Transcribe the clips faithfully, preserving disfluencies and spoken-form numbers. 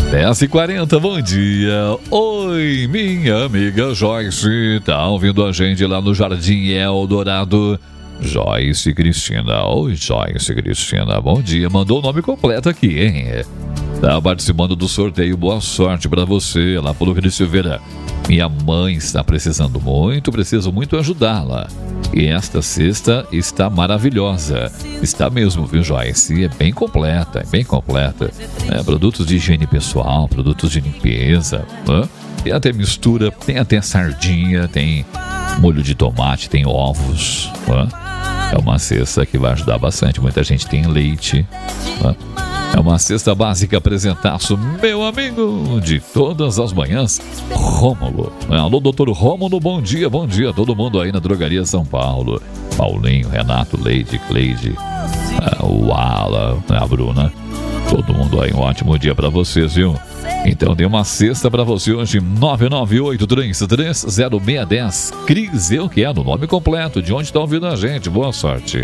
dez e quarenta, bom dia. Oi, minha amiga Joyce. Tá ouvindo a gente lá no Jardim Eldorado? Joyce Cristina. Oi, Joyce Cristina. Bom dia. Mandou o nome completo aqui, hein? Tá participando do sorteio. Boa sorte pra você. Lá falou que Silveira. Minha mãe está precisando muito, preciso muito ajudá-la. E esta cesta está maravilhosa. Está mesmo, viu, Joyce? É bem completa, é bem completa. É, produtos de higiene pessoal, produtos de limpeza. Né? Tem até mistura, tem até sardinha, tem molho de tomate, tem ovos. Né? É uma cesta que vai ajudar bastante. Muita gente tem leite. Né? É uma cesta básica apresentaço, meu amigo, de todas as manhãs, Rômulo. Alô, doutor Rômulo, bom dia, bom dia. Todo mundo aí na Drogaria São Paulo. Paulinho, Renato, Leide, Cleide, o Ala, a Bruna. Todo mundo aí, um ótimo dia pra vocês, viu? Então tem uma cesta pra você hoje, nove nove oito três três zero seis um zero. Cris, eu quero o nome completo, de onde tá ouvindo a gente, boa sorte.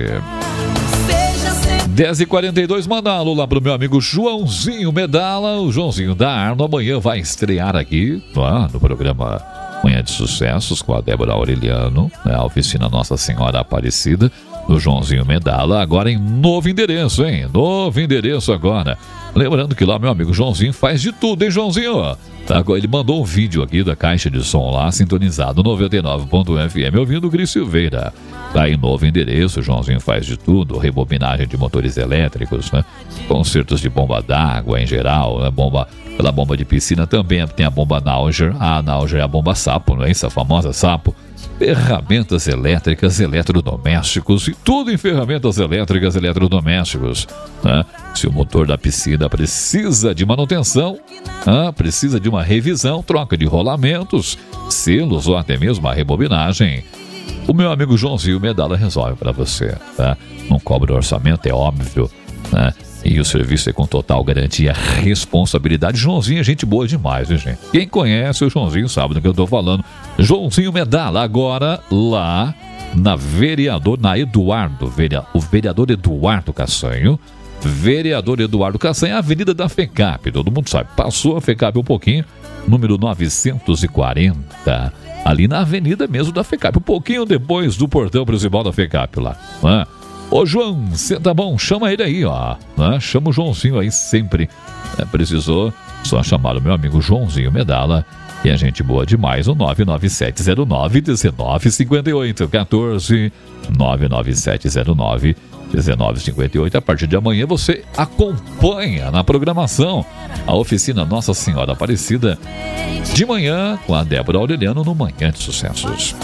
dez e quarenta e dois, manda alô lá pro meu amigo Joãozinho Medala. O Joãozinho da Arno amanhã vai estrear aqui ah, no programa Manhã de Sucessos com a Débora Aureliano, né, a oficina Nossa Senhora Aparecida, do Joãozinho Medala, agora em novo endereço, hein? Novo endereço agora. Lembrando que lá meu amigo Joãozinho faz de tudo, hein, Joãozinho? Ele mandou um vídeo aqui da caixa de som lá, sintonizado noventa e nove ponto F M, ouvindo o Cris Silveira. Tá em novo endereço, o Joãozinho faz de tudo, rebobinagem de motores elétricos, né? Consertos de bomba d'água em geral, né? Bomba, pela bomba de piscina também tem a bomba Nauger, a Nauger é a bomba Sapo, não é isso? A famosa Sapo. Ferramentas elétricas, eletrodomésticos e tudo em ferramentas elétricas, eletrodomésticos. Né? Se o motor da piscina precisa de manutenção, ah, precisa de uma revisão, troca de rolamentos, selos ou até mesmo a rebobinagem, o meu amigo Joãozinho Medala resolve para você. Tá? Não cobra orçamento, é óbvio. Né? E o serviço é com total garantia e responsabilidade. Joãozinho é gente boa demais, viu, gente? Quem conhece o Joãozinho sabe do que eu tô falando. Joãozinho Medala, agora lá na vereador, na Eduardo, o vereador Eduardo Caçanho. Vereador Eduardo Caçanho, Avenida da FECAP, todo mundo sabe. Passou a FECAP um pouquinho, número novecentos e quarenta. Ali na avenida mesmo da FECAP, um pouquinho depois do portão principal da FECAP lá. Né? Ô João, você tá bom? Chama ele aí, ó. Né? Chama o Joãozinho aí sempre. É, precisou só chamar o meu amigo Joãozinho Medala. E a gente boa demais, o nove nove sete zero nove um nove cinco oito, quatorze nove nove sete zero nove um nove cinco oito. A partir de amanhã você acompanha na programação a oficina Nossa Senhora Aparecida de manhã com a Débora Aureliano no Manhã de Sucessos.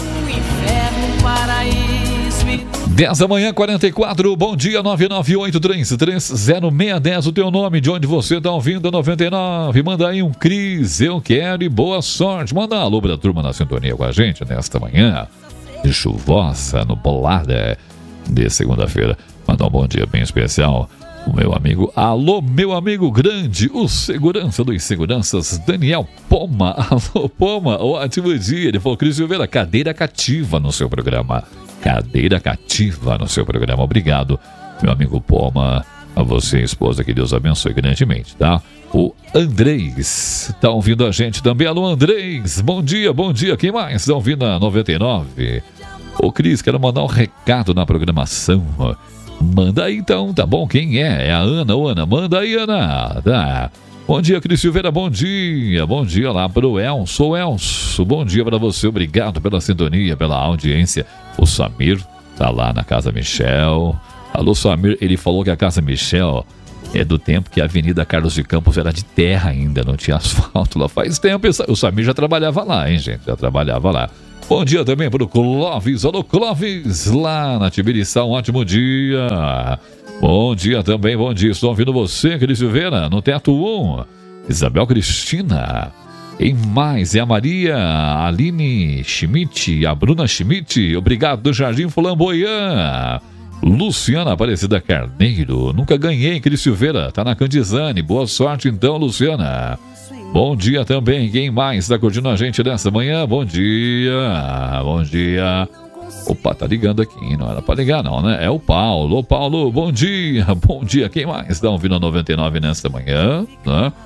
dez da manhã, quarenta e quatro, bom dia, nove nove oito três três zero seis um zero, o teu nome, de onde você está ouvindo, a noventa e nove, manda aí um Cris, eu quero e boa sorte, manda um alô pra turma na sintonia com a gente nesta manhã chuvosa, nublada de segunda-feira, manda um bom dia bem especial, o meu amigo, alô meu amigo grande, o segurança dos seguranças, Daniel Poma, alô Poma, ótimo dia, ele falou, Cris Silveira, cadeira cativa no seu programa. Cadeira cativa no seu programa. Obrigado, meu amigo Poma. A você, esposa, que Deus abençoe grandemente, tá? O Andrés tá ouvindo a gente também. Alô, Andrés. Bom dia, bom dia. Quem mais tá ouvindo a noventa e nove? Ô, Cris, quero mandar um recado na programação. Manda aí, então, tá bom? Quem é? É a Ana. Ô, Ana, manda aí, Ana. Tá. Bom dia, Cris Silveira, bom dia. Bom dia lá pro Elson. Elson, bom dia para você. Obrigado pela sintonia, pela audiência. O Samir tá lá na Casa Michel. Alô, Samir, ele falou que a Casa Michel é do tempo que a Avenida Carlos de Campos era de terra ainda, não tinha asfalto lá. Faz tempo, o Samir já trabalhava lá, hein, gente? Já trabalhava lá. Bom dia também pro Clóvis. Alô, Clóvis, lá na Tibiriçá, um ótimo dia. Bom dia também, bom dia. Estou ouvindo você, Cris Silveira, no Teto um. Isabel Cristina. Em mais, é a Maria Aline Schmidt, a Bruna Schmidt. Obrigado do Jardim Flamboyant. Luciana Aparecida Carneiro. Nunca ganhei, Cris Silveira. Tá na Candizane. Boa sorte então, Luciana. Bom dia também. Quem mais está curtindo a gente nessa manhã? Bom dia. Bom dia. Opa, tá ligando aqui. Não era pra ligar não, né? É o Paulo. Ô, Paulo, bom dia. Bom dia. Quem mais está ouvindo a noventa e nove nesta manhã? Né?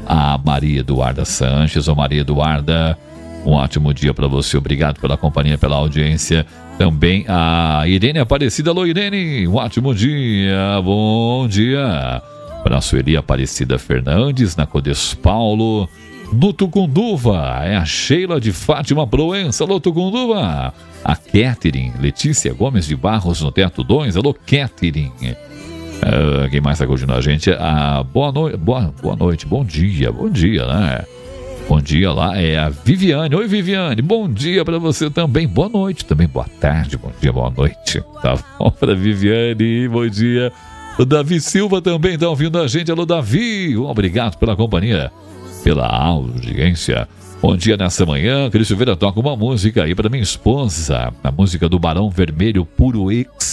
a Maria Eduarda Sanches. Ô Maria Eduarda, um ótimo dia para você, obrigado pela companhia, pela audiência. Também a Irene Aparecida. Alô Irene, um ótimo dia, bom dia para a Sueli Aparecida Fernandes, na Codes Paulo. No Tucunduva, é a Sheila de Fátima Proença. Alô Tucunduva. A Catherine Letícia Gomes de Barros, no Teto dois. Alô Catherine. Uh, quem mais está curtindo a gente? Ah, boa, no... boa, boa noite, bom dia, bom dia, né? Bom dia lá, é a Viviane. Oi Viviane, bom dia para você também. Boa noite também, boa tarde, bom dia, boa noite. Tá bom para Viviane, bom dia. O Davi Silva também está ouvindo a gente. Alô Davi, obrigado pela companhia, pela audiência. Bom dia nessa manhã. Cris Silveira toca uma música aí para minha esposa, a música do Barão Vermelho, Puro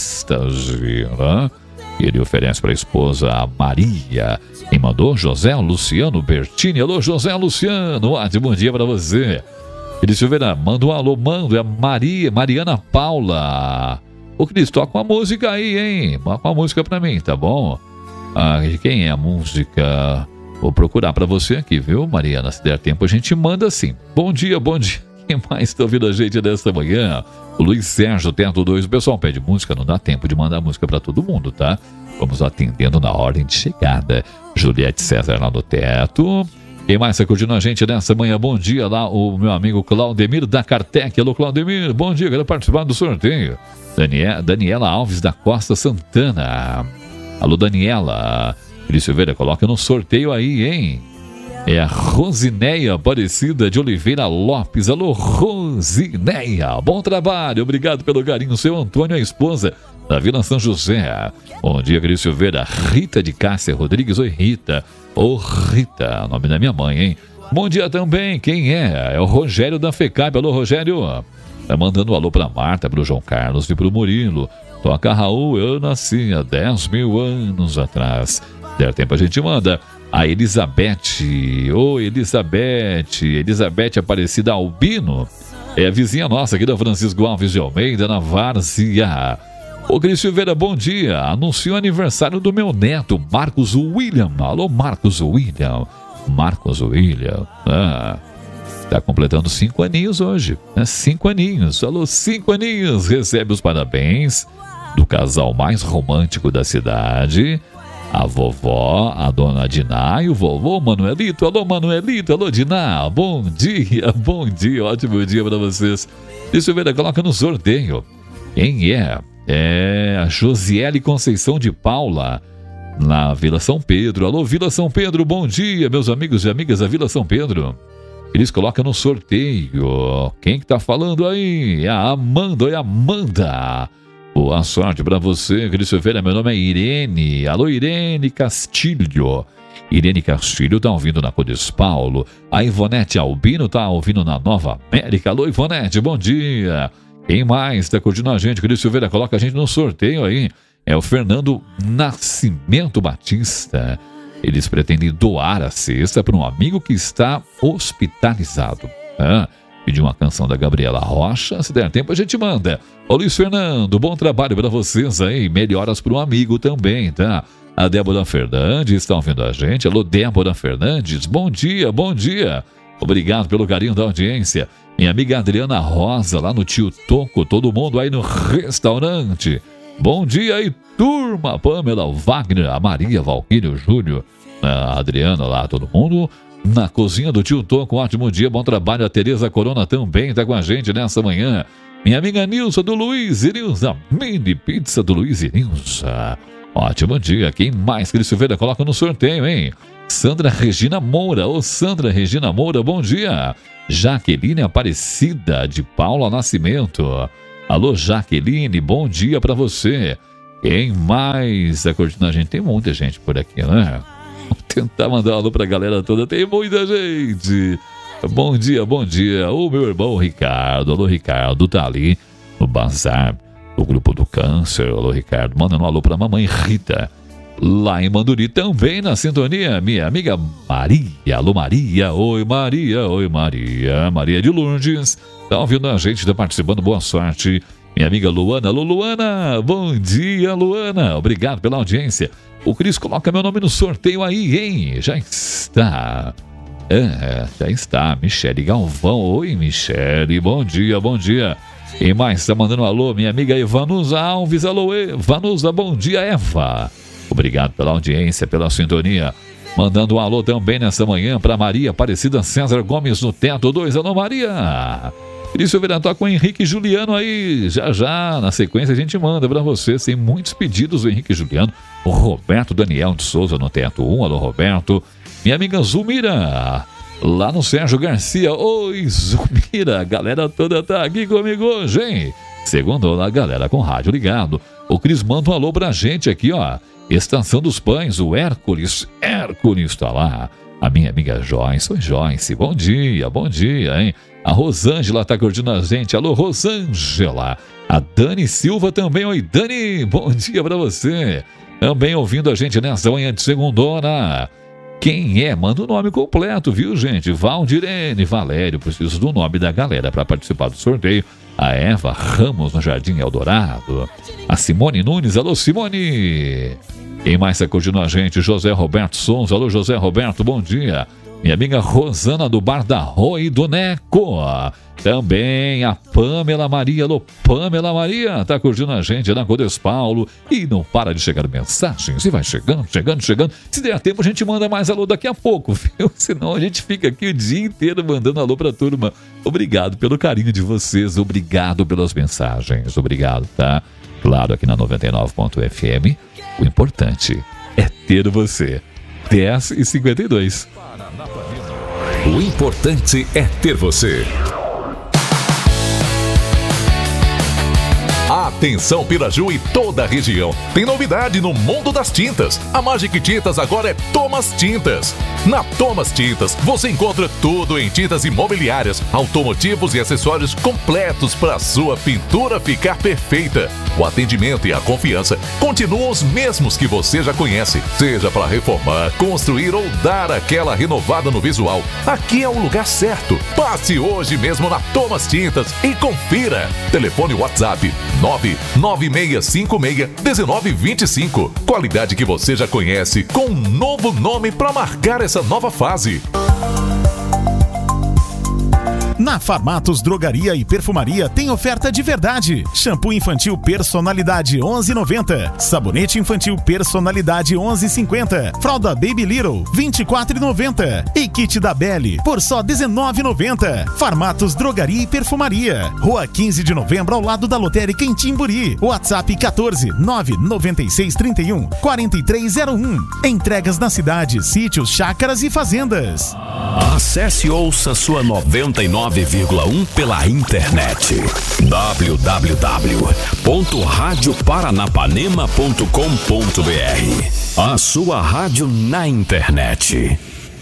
Êxtase, né? Ele oferece para a esposa, a Maria. Quem mandou? José Luciano Bertini. Alô José Luciano, ótimo dia para você. Cris Silveira, manda um alô, mando, é a Maria, Mariana Paula. Ô Cris, toca uma música aí, hein? Toca uma música para mim, tá bom? Ah, quem é a música? Vou procurar para você aqui, viu, Mariana? Se der tempo, a gente manda sim. Bom dia, bom dia. Quem mais está ouvindo a gente nesta manhã? O Luiz Sérgio, Teto dois. O pessoal pede música, não dá tempo de mandar música para todo mundo, tá? Vamos atendendo na ordem de chegada. Juliette César lá no Teto. Quem mais está curtindo a gente nessa manhã? Bom dia lá, o meu amigo Claudemir da Cartec. Alô, Claudemir, bom dia, quero participar do sorteio. Daniela, Daniela Alves da Costa Santana. Alô, Daniela. Cris Silveira, coloca no sorteio aí, hein? É a Rosineia Aparecida de Oliveira Lopes. Alô, Rosineia. Bom trabalho, obrigado pelo carinho. Seu Antônio, a esposa da Vila São José. Bom dia, Cris Silveira. Rita de Cássia Rodrigues. Oi, Rita. Ô, Rita, nome da minha mãe, hein? Bom dia também. Quem é? É o Rogério da FECAP. Alô, Rogério. Tá mandando um alô pra Marta, pro João Carlos e pro Murilo. Toca Raul, eu nasci há dez mil anos atrás. Der tempo a gente manda. A Elizabeth, ô Elizabeth, Elizabeth Aparecida Albino, é a vizinha nossa aqui da Francisco Alves de Almeida, na Várzea. Ô Cris Silveira, bom dia, anunciou o aniversário do meu neto, Marcos William. Alô, Marcos William, Marcos William, ah, tá completando cinco aninhos hoje, né? Cinco aninhos, alô, cinco aninhos, recebe os parabéns do casal mais romântico da cidade, a vovó, a dona Diná e o vovô Manuelito. Alô, Manuelito, alô, Diná. Bom dia, bom dia, ótimo dia para vocês. Deixa eu ver, coloca no sorteio. Quem é? É a Josiele Conceição de Paula, na Vila São Pedro. Alô, Vila São Pedro, bom dia, meus amigos e amigas da Vila São Pedro. Eles colocam no sorteio. Quem que tá falando aí? É a Amanda, é a Amanda. Boa sorte para você, Cris Silveira. Meu nome é Irene. Alô, Irene Castilho. Irene Castilho tá ouvindo na Codes Paulo. A Ivonete Albino tá ouvindo na Nova América. Alô, Ivonete, bom dia. Quem mais tá curtindo a gente? Cris Silveira, coloca a gente no sorteio aí. É o Fernando Nascimento Batista. Eles pretendem doar a cesta para um amigo que está hospitalizado. Ah, pedir uma canção da Gabriela Rocha, se der tempo a gente manda. Ô Luiz Fernando, bom trabalho para vocês aí, melhoras para um amigo também, tá? A Débora Fernandes está ouvindo a gente. Alô, Débora Fernandes, bom dia, bom dia. Obrigado pelo carinho da audiência. Minha amiga Adriana Rosa, lá no Tio Toco, todo mundo aí no restaurante. Bom dia aí, turma. Pamela, Wagner, a Maria, Valquírio, o Júnior, a Adriana lá, todo mundo na cozinha do Tio Toco. Ótimo dia, bom trabalho. A Tereza Corona também está com a gente nessa manhã. Minha amiga Nilza do Luiz e Nilza, mini pizza do Luiz e Nilza. Ótimo dia. Quem mais, Cris Silveira, coloca no sorteio, hein? Sandra Regina Moura. Ô, Sandra Regina Moura, bom dia. Jaqueline Aparecida de Paula Nascimento. Alô, Jaqueline, bom dia pra você. Quem mais tá curtindo a gente? Tem muita gente por aqui, né? Vou tentar mandar um alô pra galera toda. Tem muita gente. Bom dia, bom dia. O meu irmão Ricardo. Alô, Ricardo, tá ali no bazar do Grupo do Câncer. Alô, Ricardo, mandando um alô pra mamãe Rita, lá em Manduri, também na sintonia, minha amiga Maria. Alô, Maria. Oi, Maria. Oi, Maria. Maria de Lourdes. Tá ouvindo a gente, tá participando. Boa sorte. Minha amiga Luana. Alô, Luana. Bom dia, Luana. Obrigado pela audiência. O Cris coloca meu nome no sorteio aí, hein? Já está está? É, já está. Michele Galvão. Oi, Michele. Bom dia, bom dia. Quem mais está mandando um alô? Minha amiga Evanusa Alves. Alô, Evanusa. Bom dia, Eva. Obrigado pela audiência, pela sintonia. Mandando um alô também nessa manhã para Maria Aparecida César Gomes no Teto dois. Alô, Maria. Cris Silveira, toca com o Henrique e Juliano aí. Já, já, na sequência a gente manda para vocês. Tem muitos pedidos do Henrique e Juliano. O Roberto Daniel de Souza no Teto um. Alô, Roberto. Minha amiga Zulmira, lá no Sérgio Garcia. Oi, Zulmira. A galera toda tá aqui comigo hoje, hein? Segundo a galera com rádio ligado. O Cris manda um alô pra gente aqui, ó. Estação dos Pães, o Hércules. Hércules tá lá. A minha amiga Joyce. Oi, Joyce. Bom dia, bom dia, hein? A Rosângela tá curtindo a gente. Alô, Rosângela. A Dani Silva também. Oi, Dani. Bom dia pra você. Também ouvindo a gente nessa manhã de segundona. Quem é? Manda o nome completo, viu, gente? Valdirene Valério. Preciso do nome da galera para participar do sorteio. A Eva Ramos no Jardim Eldorado. A Simone Nunes. Alô, Simone. Quem mais está curtindo a gente? José Roberto Souza. Alô, José Roberto, bom dia. Minha amiga Rosana do Bar da Rô e do Neco. Também a Pamela Maria. Alô, Pamela Maria. Tá curtindo a gente na Codes Paulo. E não para de chegar mensagens. E vai chegando, chegando, chegando. Se der tempo, a gente manda mais alô daqui a pouco, viu? Senão a gente fica aqui o dia inteiro mandando alô pra turma. Obrigado pelo carinho de vocês. Obrigado pelas mensagens. Obrigado, tá? Claro, aqui na noventa e nove ponto F M. O importante é ter você. dez e cinquenta e dois. O importante é ter você. Atenção, Piraju e toda a região. Tem novidade no mundo das tintas. A Magic Tintas agora é Thomas Tintas. Na Thomas Tintas, você encontra tudo em tintas imobiliárias, automotivos e acessórios completos para a sua pintura ficar perfeita. O atendimento e a confiança continuam os mesmos que você já conhece. Seja para reformar, construir ou dar aquela renovada no visual, aqui é o lugar certo. Passe hoje mesmo na Thomas Tintas e confira. Telefone WhatsApp nove nove seis cinco seis um nove dois cinco. Qualidade que você já conhece com um novo nome para marcar essa nova fase. Na Farmatos Drogaria e Perfumaria tem oferta de verdade. Shampoo infantil Personalidade onze reais e noventa centavos. Sabonete infantil Personalidade onze reais e cinquenta centavos. Fralda Baby Little vinte e quatro reais e noventa centavos. E kit da Belle por só dezenove reais e noventa centavos. Farmatos Drogaria e Perfumaria. Rua quinze de novembro ao lado da lotérica em Timburi. WhatsApp quatorze nove nove seis três um quatro três zero um. Entregas na cidade, sítios, chácaras e fazendas. Acesse e ouça sua noventa e nove vírgula um pela internet. w w w ponto rádio paranapanema ponto com ponto b r. A sua rádio na internet.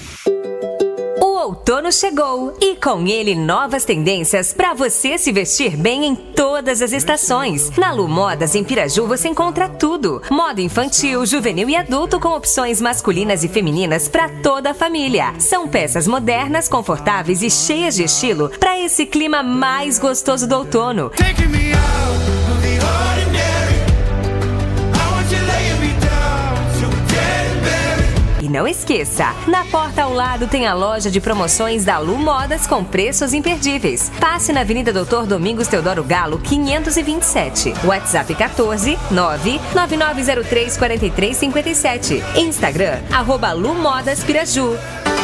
O outono chegou e com ele novas tendências para você se vestir bem em todas as estações. Na Lu Modas em Piraju você encontra tudo: moda infantil, juvenil e adulto com opções masculinas e femininas para toda a família. São peças modernas, confortáveis e cheias de estilo para esse clima mais gostoso do outono. E não esqueça, na porta ao lado tem a loja de promoções da Lu Modas com preços imperdíveis. Passe na Avenida Doutor Domingos Teodoro Galo, quinhentos e vinte e sete. WhatsApp quatorze nove nove nove zero três quatro três cinco sete. Instagram, arroba Lu Modas Piraju.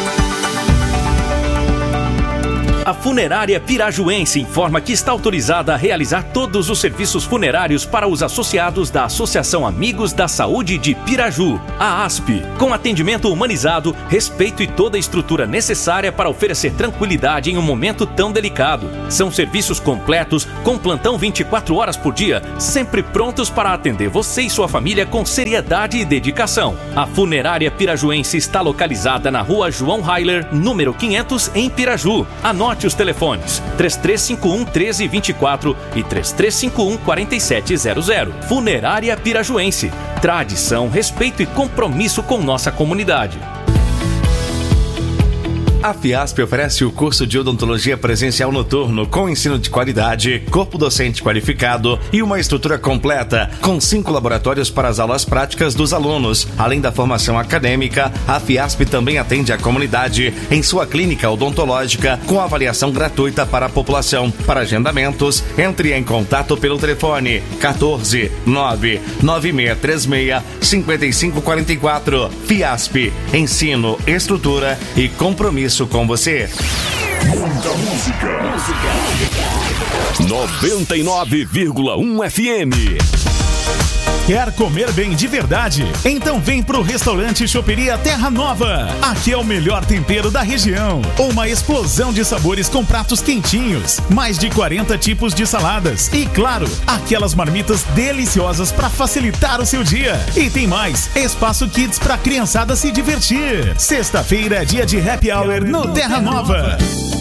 A Funerária Pirajuense informa que está autorizada a realizar todos os serviços funerários para os associados da Associação Amigos da Saúde de Piraju, a ASP, com atendimento humanizado, respeito e toda a estrutura necessária para oferecer tranquilidade em um momento tão delicado. São serviços completos, com plantão vinte e quatro horas por dia, sempre prontos para atender você e sua família com seriedade e dedicação. A Funerária Pirajuense está localizada na Rua João Heiler, número quinhentos, em Piraju. Anote os telefones três três cinco um, um três dois quatro e três três cinco um, quatro sete zero zero. Funerária Pirajuense. Tradição, respeito e compromisso com nossa comunidade. A Fiasp oferece o curso de odontologia presencial noturno com ensino de qualidade, corpo docente qualificado e uma estrutura completa, com cinco laboratórios para as aulas práticas dos alunos. Além da formação acadêmica, a Fiasp também atende a comunidade em sua clínica odontológica com avaliação gratuita para a população. Para agendamentos, entre em contato pelo telefone quatorze, nove nove seis três seis, cinco cinco quatro quatro. Fiasp, ensino, estrutura e compromisso com você. Muita música. noventa e nove vírgula um F M. Quer comer bem de verdade? Então vem pro restaurante Choperia Terra Nova. Aqui é o melhor tempero da região. Uma explosão de sabores com pratos quentinhos, mais de quarenta tipos de saladas e, claro, aquelas marmitas deliciosas para facilitar o seu dia. E tem mais, espaço kids pra criançada se divertir. Sexta-feira é dia de happy hour no Terra Nova.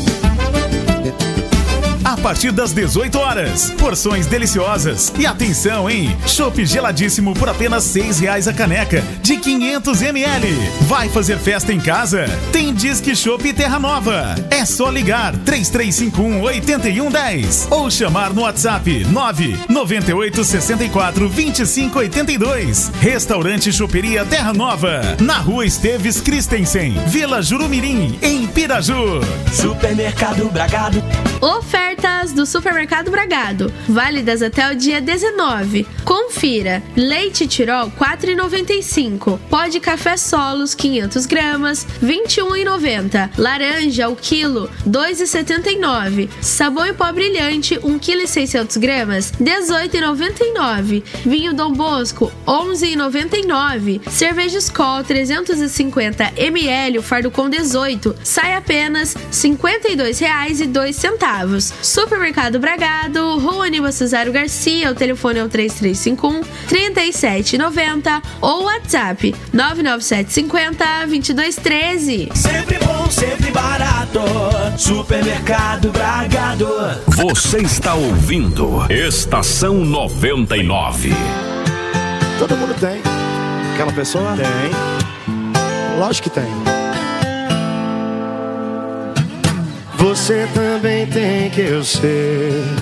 A partir das dezoito horas, porções deliciosas. E atenção, hein? Chopp geladíssimo por apenas seis reais a caneca, de quinhentos mililitros. Vai fazer festa em casa? Tem Disque Chopp Terra Nova. É só ligar três três cinco um, oito um um zero ou chamar no WhatsApp nove nove oito seis quatro, dois cinco oito dois. Restaurante Choperia Terra Nova, na Rua Esteves Christensen, Vila Jurumirim, em Piraju. Supermercado Bragado. Ofertas do Supermercado Bragado, válidas até o dia dezenove. Confira: leite Tirol quatro reais e noventa e cinco centavos, pó de café Solos quinhentas gramas vinte e um reais e noventa centavos, laranja o quilo dois reais e setenta e nove centavos, sabão em pó brilhante um quilo e seiscentas gramas dezoito reais e noventa e nove centavos, vinho Dom Bosco onze reais e noventa e nove centavos, cerveja Skol trezentos e cinquenta mililitros, o fardo com dezoito, sai apenas cinquenta e dois reais e dois centavos. Supermercado Bragado, Rua Aníbal Cesário Garcia, o telefone é o três três cinco um, três sete nove zero ou WhatsApp nove nove sete cinco zero, dois dois um três. Sempre bom, sempre barato. Supermercado Bragado. Você está ouvindo Estação noventa e nove. Todo mundo tem. Aquela pessoa? Tem. Lógico que tem. Você também tem, que eu sei.